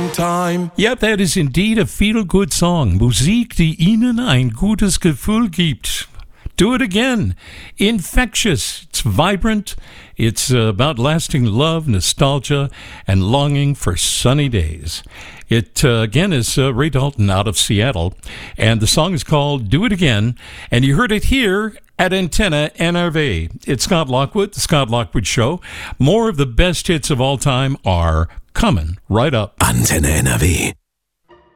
time. Ja, that is indeed a feel-good song. Musik, die Ihnen ein gutes Gefühl gibt. Do it again. Infectious. It's vibrant. It's about lasting love, nostalgia, and longing for sunny days. It, again, is Ray Dalton out of Seattle. And the song is called Do It Again. And you heard it here at Antenna NRV. It's Scott Lockwood, The Scott Lockwood Show. More of the best hits of all time are coming right up. Antenne NRW.